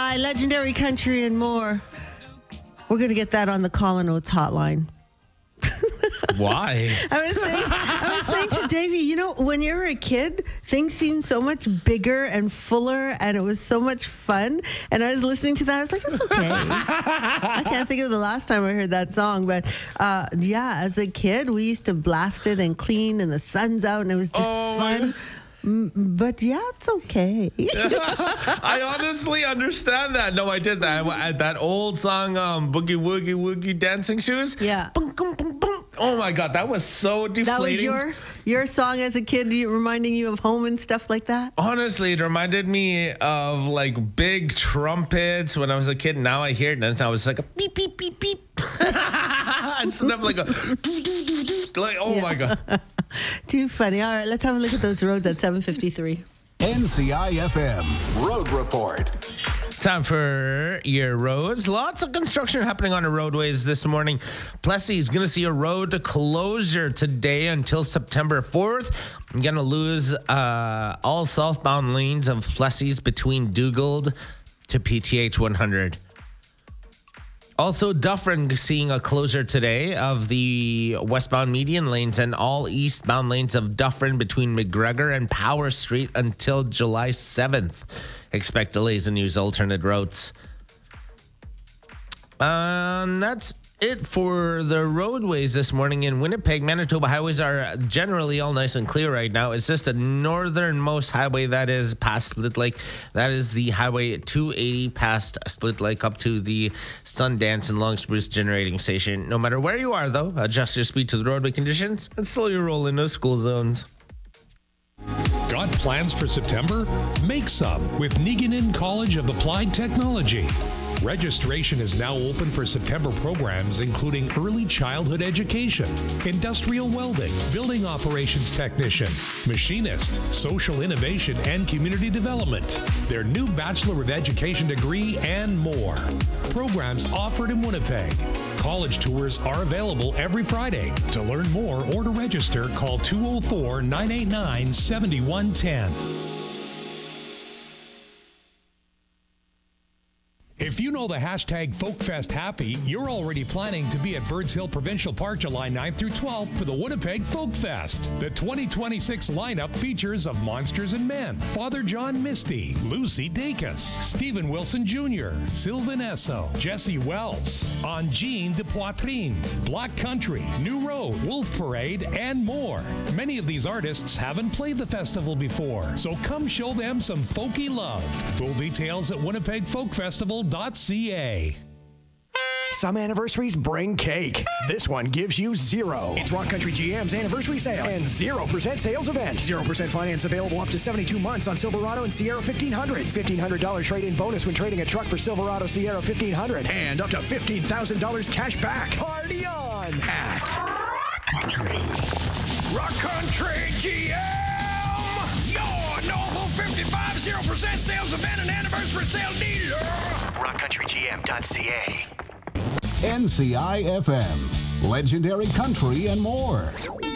NCI, Legendary Country, and more. We're going to get that on the Call and Oates hotline. Why? I was saying to Davey, you know, when you were a kid, things seemed so much bigger and fuller, and it was so much fun. And I was listening to that, I was like, it's okay. I can't think of the last time I heard that song, but yeah, as a kid, we used to blast it and clean, and the sun's out, and it was just fun. But yeah, it's okay. I honestly understand that. No, I did that. That old song, Boogie Woogie Woogie Dancing Shoes. Yeah. Boom, boom, boom, boom. Oh my God, that was so deflating. That was your song as a kid, reminding you of home and stuff like that? Honestly, it reminded me of like big trumpets when I was a kid. Now I hear it and now it's like a beep, beep, beep, beep. Instead of like a like, oh my God. Too funny. All right, let's have a look at those roads at 7:53. NCIFM Road Report. Time for your roads. Lots of construction happening on the roadways this morning. Plessy is going to see a road closure today until September 4th. I'm going to lose all southbound lanes of Plessy's between Dugald to PTH 100. Also, Dufferin seeing a closure today of the westbound median lanes and all eastbound lanes of Dufferin between McGregor and Power Street until July 7th. Expect delays and use alternate routes. That's it for the roadways this morning in Winnipeg. Manitoba highways are generally all nice and clear right now. It's just the northernmost highway that is past Split Lake. That is the Highway 280 past Split Lake up to the Sundance and Long Spruce generating station. No matter where you are, though, adjust your speed to the roadway conditions and slow your roll into school zones. Got plans for September? Make some with Niganin College of Applied Technology. Registration is now open for September programs including early childhood education, industrial welding, building operations technician, machinist, social innovation, and community development, their new Bachelor of Education degree, and more. Programs offered in Winnipeg. College tours are available every Friday. To learn more or to register, call 204-989-7110. If you know the hashtag FolkFest Happy, you're already planning to be at Birds Hill Provincial Park July 9th through 12th for the Winnipeg Folk Fest. The 2026 lineup features of Monsters and Men, Father John Misty, Lucy Dacus, Stephen Wilson Jr., Sylvan Esso, Jesse Wells, Angine de Poitrine, Black Country, New Road, Wolf Parade, and more. Many of these artists haven't played the festival before, so come show them some folky love. Full details at winnipegfolkfestival.ca. Some anniversaries bring cake. This one gives you zero. It's Rock Country GM's anniversary sale and 0% sales event. 0% finance available up to 72 months on Silverado and Sierra 1500. $1,500 trade-in bonus when trading a truck for Silverado Sierra 1500. And up to $15,000 cash back. Party on at Rock Country. Rock Country GM! Your Novo 55 0% sales event and anniversary sale dealer. RockCountryGM.ca. NCIFM, Legendary Country, and more.